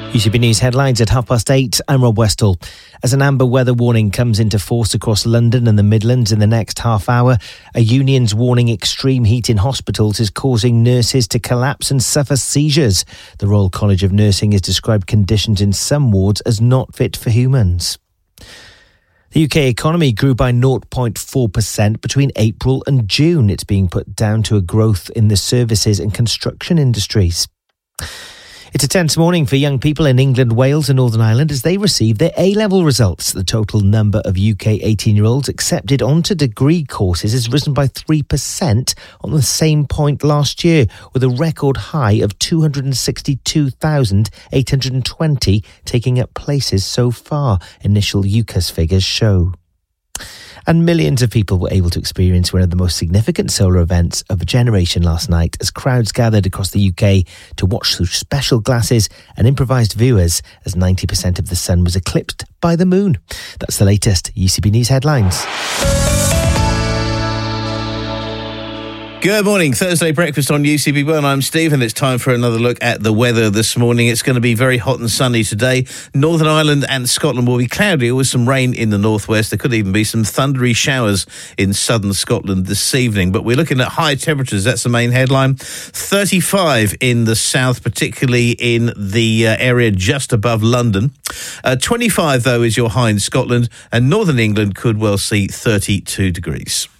UCB News headlines at 8:30. I'm Rob Westall. As an amber weather warning comes into force across London and the Midlands in the next half hour, a union's warning extreme heat in hospitals is causing nurses to collapse and suffer seizures. The Royal College of Nursing has described conditions in some wards as not fit for humans. The UK economy grew by 0.4% between April and June. It's being put down to a growth in the services and construction industries. It's a tense morning for young people in England, Wales and Northern Ireland as they receive their A-level results. The total number of UK 18-year-olds accepted onto degree courses has risen by 3% on the same point last year, with a record high of 262,820 taking up places so far, initial UCAS figures show. And millions of people were able to experience one of the most significant solar events of a generation last night as crowds gathered across the UK to watch through special glasses and improvised viewers as 90% of the sun was eclipsed by the moon. That's the latest UCB News headlines. Good morning. Thursday breakfast on UCB One. I'm Steve and it's time for another look at the weather this morning. It's going to be very hot and sunny today. Northern Ireland and Scotland will be cloudy with some rain in the northwest. There could even be some thundery showers in southern Scotland this evening. But we're looking at high temperatures. That's the main headline. 35 in the south, particularly in the area just above London. 25, though, is your high in Scotland. And northern England could well see 32 degrees.